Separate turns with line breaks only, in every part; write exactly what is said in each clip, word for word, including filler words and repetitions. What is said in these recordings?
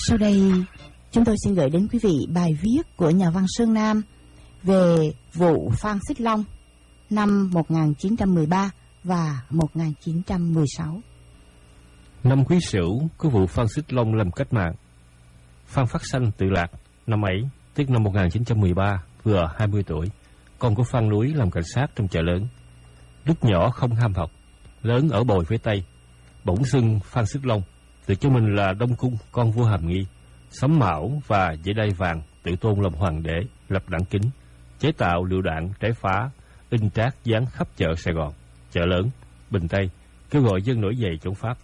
Sau đây, chúng tôi xin gửi đến quý vị bài viết của nhà văn Sơn Nam về vụ Phan Xích Long năm một nghìn chín trăm mười ba và một nghìn chín trăm mười sáu.
Năm Quý Sửu có vụ Phan Xích Long làm cách mạng. Phan Phát Sanh tự lạc, năm ấy, tức năm một nghìn chín trăm mười ba, vừa hai mươi tuổi, con của Phan Núi làm cảnh sát trong chợ lớn. Lúc nhỏ không ham học, lớn ở Bồi phía Tây, bỗng xưng Phan Xích Long, tự cho mình là Đông Cung, con vua Hàm Nghi, sắm mão và dây đai vàng, tự tôn làm hoàng đế, lập đảng kính, chế tạo lựu đạn trái phá, in trác dán khắp chợ Sài Gòn, chợ lớn, Bình Tây, kêu gọi dân nổi dậy chống Pháp.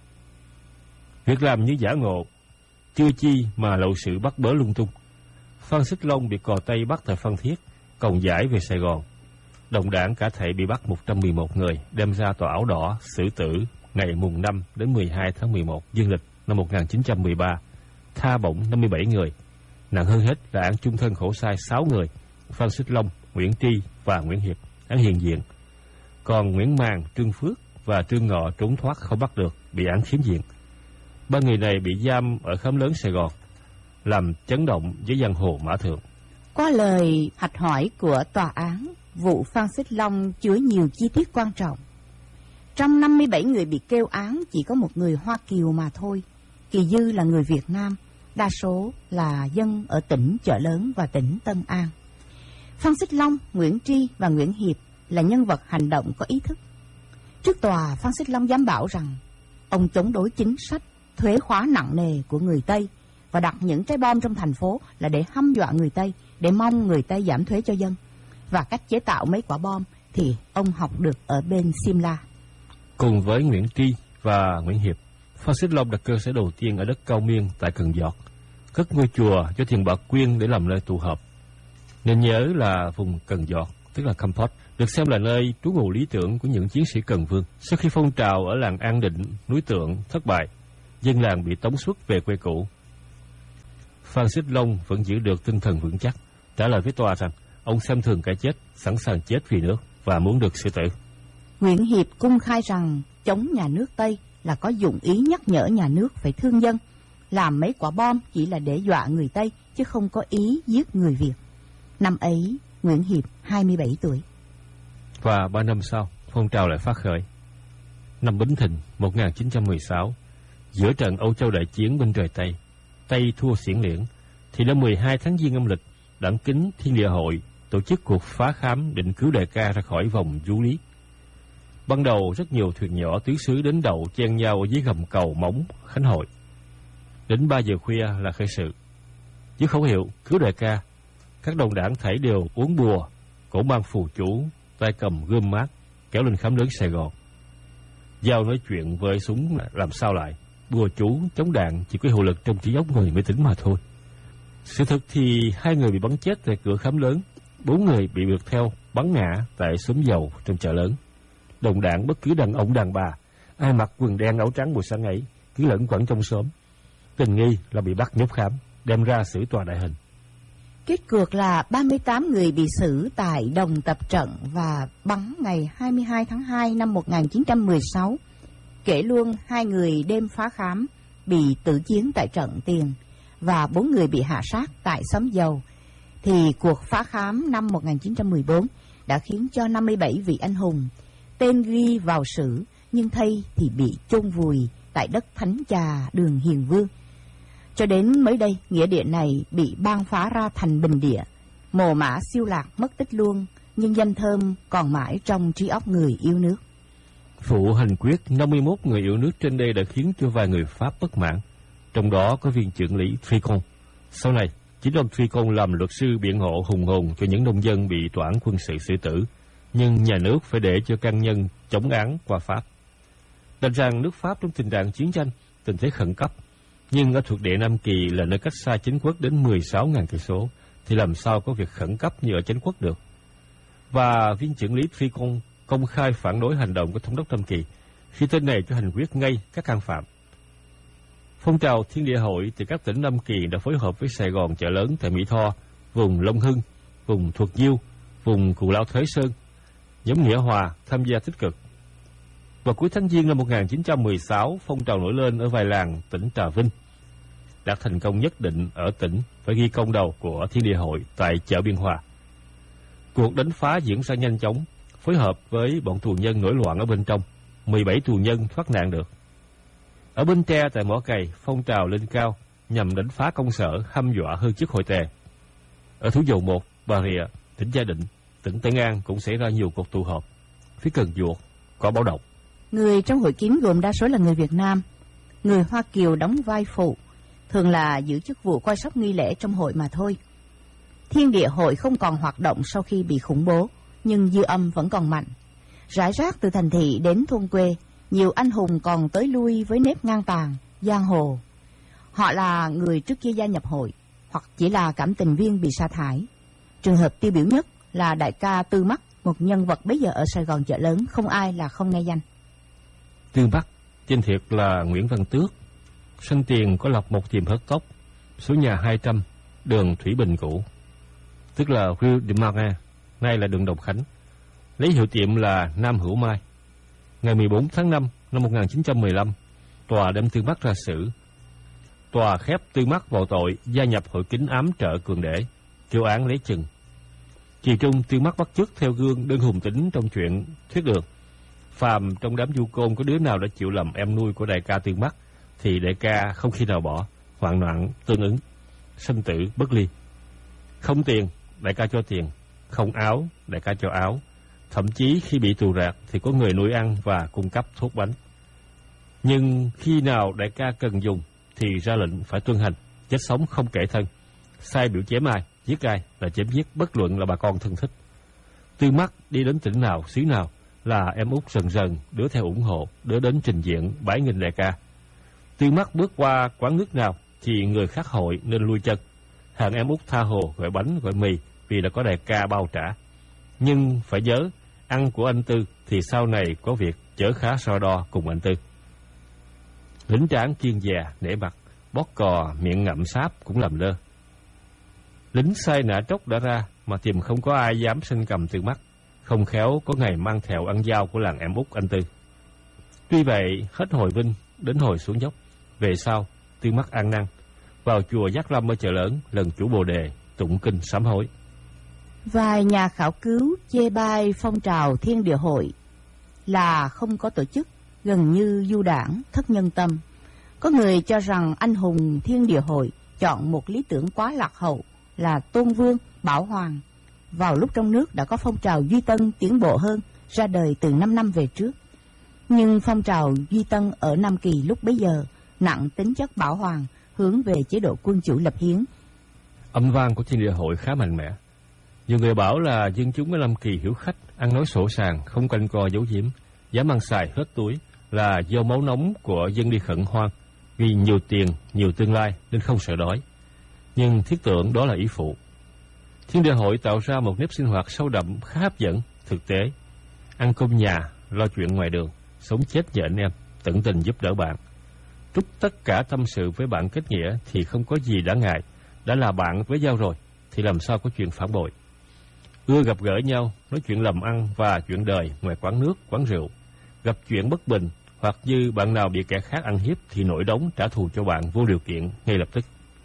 Việc làm như giả ngộ, chưa chi mà lậu sự bắt bớ lung tung. Phan Xích Long bị cò Tây bắt tại Phan Thiết, còn giải về Sài Gòn. Đồng đảng cả thảy bị bắt một trăm mười một người, đem ra tòa áo đỏ xử tử ngày mùng năm đến mười hai tháng mười một dương lịch năm một nghìn chín trăm mười ba, tha bổng năm mươi bảy người. Nặng hơn hết là án chung thân khổ sai sáu người, Phan Xích Long, Nguyễn Tri và Nguyễn Hiệp, án hiện diện. Còn Nguyễn Màng, Trương Phước và Trương Ngọ trốn thoát không bắt được, bị án khiếm diện. Ba người này bị giam ở khám lớn Sài Gòn, làm chấn động với giang hồ Mã Thượng.
Qua lời hạch hỏi của tòa án, vụ Phan Xích Long chứa nhiều chi tiết quan trọng. Trong năm mươi bảy người bị kêu án, chỉ có một người Hoa Kiều mà thôi. Kỳ dư là người Việt Nam, đa số là dân ở tỉnh Chợ Lớn và tỉnh Tân An. Phan Xích Long, Nguyễn Tri và Nguyễn Hiệp là nhân vật hành động có ý thức. Trước tòa, Phan Xích Long dám bảo rằng ông chống đối chính sách thuế khóa nặng nề của người Tây và đặt những trái bom trong thành phố là để hăm dọa người Tây, để mong người Tây giảm thuế cho dân. Và cách chế tạo mấy quả bom thì ông học được ở bên Simla.
Cùng với Nguyễn Tri và Nguyễn Hiệp, Phan Xích Long đặt cơ sở đầu tiên ở đất Cao Miên tại Cần Giọt, cất ngôi chùa cho Thiền Bà Quyên để làm nơi tụ họp. Nên nhớ là vùng Cần Giọt, tức là Campos, được xem là nơi trú ngụ lý tưởng của những chiến sĩ Cần Vương. Sau khi phong trào ở làng An Định, núi Tượng thất bại, dân làng bị tống xuất về quê cũ. Phan Xích Long vẫn giữ được tinh thần vững chắc, trả lời với tòa rằng ông xem thường cái chết, sẵn sàng chết vì nước và muốn được xử tử.
Nguyễn Hiệp công khai rằng chống nhà nước Tây là có dụng ý nhắc nhở nhà nước phải thương dân, làm mấy quả bom chỉ là để dọa người Tây chứ không có ý giết người Việt. Năm ấy, Nguyễn Hiệp hai mươi bảy tuổi.
Và ba năm sau, phong trào lại phát khởi. Năm Bính Thìn một nghìn chín trăm mười sáu, giữa trận Âu Châu đại chiến bên trời Tây, Tây thua xiển liễn, thì năm mười hai tháng Giêng âm lịch, Đảng Kính Thiên Địa Hội tổ chức cuộc phá khám định cứu đại ca ra khỏi vòng du lý. Ban đầu rất nhiều thuyền nhỏ tứ xứ đến đậu chen nhau ở dưới gầm cầu Móng, Khánh Hội. Đến ba giờ khuya là khởi sự. Dưới khẩu hiệu cứu đại ca, các đồng đảng thảy đều uống bùa, cổ mang phù chú, tay cầm gươm mát, kéo lên khám lớn Sài Gòn. Giao nói chuyện với súng làm sao lại, bùa chú chống đạn chỉ có hiệu lực trong trí óc người mới tính mà thôi. Sự thực thì hai người bị bắn chết tại cửa khám lớn, bốn người bị bượt theo bắn ngã tại xóm dầu trong chợ lớn. Đồng đảng bất cứ đàn ông đàn bà, ai mặc quần đen áo trắng buổi sáng ấy cứ lẫn quẩn trong xóm. Tình nghi là bị bắt nhốt khám, đem ra xử tòa đại hình.
Kết cuộc là ba mươi tám người bị xử tại Đồng Tập Trận và bắn ngày hai mươi hai tháng hai năm một nghìn chín trăm mười sáu. Kể luôn hai người đêm phá khám bị tử chiến tại trận Tiền và bốn người bị hạ sát tại xóm dầu. Thì cuộc phá khám năm một nghìn chín trăm mười bốn đã khiến cho năm mươi bảy vị anh hùng tên ghi vào sử nhưng thây thì bị chôn vùi tại đất Thánh Trà, đường Hiền Vương. Cho đến mới đây, nghĩa địa này bị ban phá ra thành bình địa, mồ mả siêu lạc mất tích luôn, nhưng danh thơm còn mãi trong trí óc người yêu nước.
Vụ hành quyết năm mươi mốt người yêu nước trên đây đã khiến cho vài người Pháp bất mãn, trong đó có viên trưởng lý Tricon. Sau này, chính ông Tricon làm luật sư biện hộ hùng hồn cho những nông dân bị tòa án quân sự xử tử, nhưng nhà nước phải để cho can nhân chống án qua Pháp. Đành rằng nước Pháp trong tình trạng chiến tranh, tình thế khẩn cấp, nhưng ở thuộc địa Nam Kỳ là nơi cách xa chính quốc đến mười sáu nghìn cây số, thì làm sao có việc khẩn cấp như ở chánh quốc được. Và viên trưởng lý Tricon công khai phản đối hành động của thống đốc Nam Kỳ khi tên này cho hành quyết ngay các can phạm. Phong trào Thiên Địa Hội từ các tỉnh Nam Kỳ đã phối hợp với Sài Gòn chợ lớn tại Mỹ Tho, vùng Long Hưng, vùng Thuộc Diêu, vùng Cù Lao Thới Sơn, nhóm Nghĩa Hòa tham gia tích cực. Vào cuối tháng Giêng năm một nghìn chín trăm mười sáu, phong trào nổi lên ở vài làng tỉnh Trà Vinh. đạt thành công nhất định ở tỉnh phải ghi công đầu của Thiên Địa Hội tại chợ Biên Hòa. Cuộc đánh phá diễn ra nhanh chóng, phối hợp với bọn tù nhân nổi loạn ở bên trong, mười bảy tù nhân thoát nạn được. Ở Bến Tre tại Mỏ Cày, phong trào lên cao nhằm đánh phá công sở, hăm dọa hư chức hội Tề. Ở Thủ Dầu Một, Bà Rịa, tỉnh Gia Định, tỉnh Tân An cũng xảy ra nhiều cuộc tụ họp. Phía Cần Duộc có báo động.
Người trong hội kín gồm đa số là người Việt Nam. Người Hoa Kiều đóng vai phụ, thường là giữ chức vụ coi sóc nghi lễ trong hội mà thôi. Thiên Địa Hội không còn hoạt động sau khi bị khủng bố, nhưng dư âm vẫn còn mạnh. Rải rác từ thành thị đến thôn quê, nhiều anh hùng còn tới lui với nếp ngang tàn, giang hồ. Họ là người trước kia gia nhập hội, hoặc chỉ là cảm tình viên bị sa thải. Trường hợp tiêu biểu nhất là đại ca Tư Mắt, một nhân vật bấy giờ ở Sài Gòn chợ lớn, không ai là không nghe danh.
Tư Mắt, tên thiệt là Nguyễn Văn Tước, sinh tiền có lập một tiệm hớt tóc, số nhà hai trăm, đường Thủy Bình cũ, tức là Rue de Marin, nay là đường Đồng Khánh. Lấy hiệu tiệm là Nam Hữu Mai. Ngày mười bốn tháng năm năm một nghìn chín trăm mười lăm, tòa đem Tư Mắt ra xử. Tòa khép Tư Mắt vào tội gia nhập hội kín ám trợ Cường Để, kêu án lấy chừng. Kỳ trung, Tư Mắt bắt chước theo gương đơn hùng tính trong chuyện thuyết đường. Phàm trong đám du côn có đứa nào đã chịu làm em nuôi của đại ca Tư Mắt, thì đại ca không khi nào bỏ, hoạn nạn tương ứng, sinh tử bất ly. Không tiền, đại ca cho tiền; không áo, đại ca cho áo. Thậm chí khi bị tù rạc thì có người nuôi ăn và cung cấp thuốc bánh. Nhưng khi nào đại ca cần dùng thì ra lệnh phải tuân hành, chết sống không kể thân. Sai biểu chém ai, giết ai là chém giết, bất luận là bà con thân thích. Tư Mắt đi đến tỉnh nào, xứ nào là em út dần dần, đứa theo ủng hộ, đứa đến trình diện bái nghinh đại ca. Tư Mắt bước qua quán nước nào thì người khác hội nên lui chân. Hàng em út tha hồ gọi bánh gọi mì vì đã có đại ca bao trả. Nhưng phải nhớ, ăn của anh Tư thì sau này có việc chớ khá so đo cùng anh Tư. Lính tráng kiên dè, nể mặt, bót cò, miệng ngậm sáp cũng làm lơ. Lính sai nã tróc đã ra mà tìm không có ai dám sinh cầm Tư Mắt, không khéo có ngày mang theo ăn dao của làng em út anh Tư. Tuy vậy, hết hồi vinh đến hồi xuống dốc, về sau Tư Mắt ăn năn vào chùa Giác Lâm ở chợ lớn, lần chủ Bồ Đề tụng kinh sám hối.
Vài nhà khảo cứu chê bai phong trào Thiên Địa Hội là không có tổ chức, gần như du đảng, thất nhân tâm. Có người cho rằng anh hùng Thiên Địa Hội chọn một lý tưởng quá lạc hậu là Tôn Vương, Bảo Hoàng. Vào lúc trong nước đã có phong trào Duy Tân tiến bộ hơn, ra đời từ năm năm về trước. Nhưng phong trào Duy Tân ở Nam Kỳ lúc bấy giờ nặng tính chất Bảo Hoàng, hướng về chế độ quân chủ lập hiến.
Âm vang của Thiên Địa Hội khá mạnh mẽ. Nhiều người bảo là dân chúng ở Nam Kỳ hiếu khách, ăn nói sổ sàng, không quanh co giấu giếm, dám ăn xài hết túi là do máu nóng của dân đi khẩn hoang, vì nhiều tiền, nhiều tương lai nên không sợ đói. Nhưng thiết tưởng đó là ý phụ. Thiên Địa Hội tạo ra một nếp sinh hoạt sâu đậm khá hấp dẫn, thực tế. Ăn cơm nhà, lo chuyện ngoài đường, sống chết nhờ anh em, tận tình giúp đỡ bạn. Trút tất cả tâm sự với bạn kết nghĩa thì không có gì đã ngại, đã là bạn với nhau rồi thì làm sao có chuyện phản bội. Ưa gặp gỡ nhau, nói chuyện làm ăn và chuyện đời ngoài quán nước, quán rượu. Gặp chuyện bất bình hoặc như bạn nào bị kẻ khác ăn hiếp thì nổi đống trả thù cho bạn vô điều kiện ngay lập tức.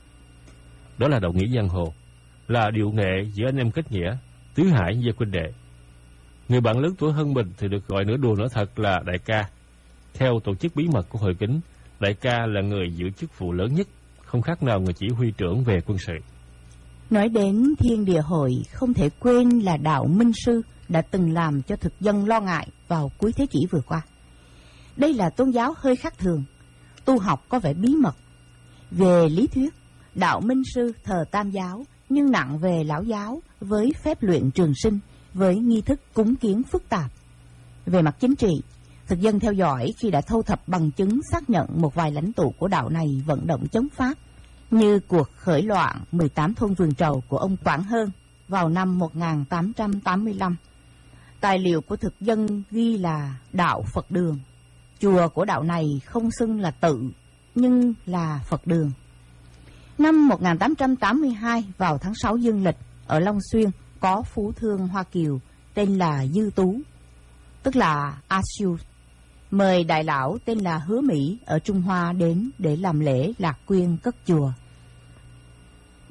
Đó là đạo nghĩa giang hồ, là điệu nghệ giữa anh em kết nghĩa, tứ hải với huynh đệ. Người bạn lớn tuổi hơn mình thì được gọi nửa đùa nửa thật là đại ca. Theo tổ chức bí mật của hội kính, đại ca là người giữ chức vụ lớn nhất, không khác nào người chỉ huy trưởng về quân sự.
Nói đến Thiên Địa Hội, không thể quên là đạo Minh Sư đã từng làm cho thực dân lo ngại vào cuối thế kỷ vừa qua. Đây là tôn giáo hơi khác thường, tu học có vẻ bí mật. Về lý thuyết, đạo Minh Sư thờ Tam giáo nhưng nặng về Lão giáo với phép luyện trường sinh, với nghi thức cúng kiến phức tạp. Về mặt chính trị, thực dân theo dõi khi đã thâu thập bằng chứng xác nhận một vài lãnh tụ của đạo này vận động chống Pháp, như cuộc khởi loạn mười tám thôn vườn trầu của ông Quảng Hơn vào năm một nghìn tám trăm tám mươi lăm. Tài liệu của thực dân ghi là đạo Phật Đường. Chùa của đạo này không xưng là tự, nhưng là Phật Đường. Năm một nghìn tám trăm tám mươi hai, vào tháng sáu dương lịch, ở Long Xuyên có phú thương Hoa Kiều tên là Dư Tú, tức là A Siêu, mời đại lão tên là Hứa Mỹ ở Trung Hoa đến để làm lễ lạc quyên cất chùa.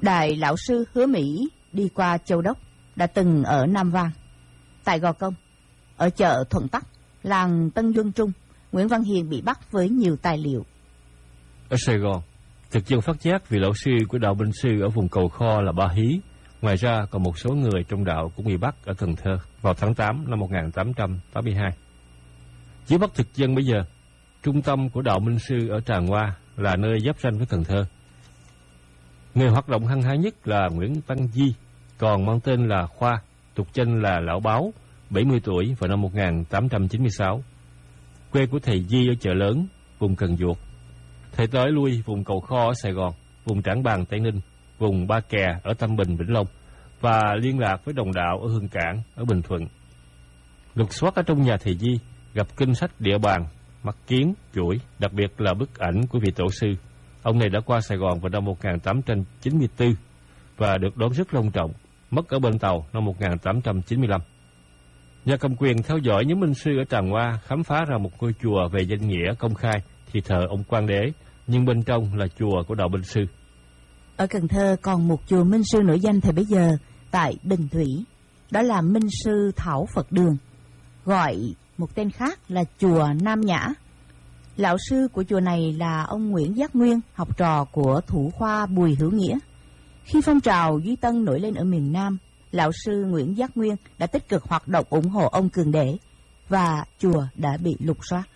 Đại lão sư Hứa Mỹ đi qua Châu Đốc, đã từng ở Nam Vang. Tại Gò Công, ở chợ Thuận Tắc, làng Tân Duân Trung, Nguyễn Văn Hiền bị bắt với nhiều tài liệu.
Ở Sài Gòn, thực dân phát giác vị lão sư của đạo Binh Sư ở vùng Cầu Kho là Ba Hí. Ngoài ra, còn một số người trong đạo cũng bị bắt ở Cần Thơ vào tháng tám năm một nghìn tám trăm tám mươi hai. Dưới Bắc thực dân bây giờ, trung tâm của đạo Minh Sư ở Tràng Hoa là nơi giáp ranh với Cần Thơ. Người hoạt động hăng hái nhất là Nguyễn Văn Di, còn mang tên là Khoa, tục danh là Lão Báo, bảy mươi tuổi vào năm một nghìn tám trăm chín mươi sáu. Quê của thầy Di ở Chợ Lớn, vùng Cần Duộc. Thầy tới lui vùng Cầu Kho ở Sài Gòn, vùng Trảng Bàng Tây Ninh, vùng Ba Kè ở Tam Bình Vĩnh Long và liên lạc với đồng đạo ở Hương Cảng ở Bình Thuận. Lục soát ở trong nhà thầy Di, gặp kinh sách địa bàn, mắt kiến, chuỗi, đặc biệt là bức ảnh của vị tổ sư. Ông này đã qua Sài Gòn vào năm một nghìn tám trăm chín mươi tư và được đón rất long trọng, mất ở bên Tàu năm một nghìn tám trăm chín mươi lăm. Nhà cầm quyền theo dõi nhóm Minh Sư ở Tràng Hoa khám phá ra một ngôi chùa về danh nghĩa công khai thì thờ ông Quang Đế, nhưng bên trong là chùa của đạo Minh Sư.
Ở Cần Thơ còn một chùa Minh Sư nổi danh thời bấy giờ tại Bình Thủy, đó là Minh Sư Thảo Phật Đường, gọi một tên khác là chùa Nam Nhã. Lão sư của chùa này là ông Nguyễn Giác Nguyên, học trò của thủ khoa Bùi Hữu Nghĩa. Khi phong trào Duy Tân nổi lên ở miền Nam, lão sư Nguyễn Giác Nguyên đã tích cực hoạt động ủng hộ ông Cường Đế và chùa đã bị lục soát.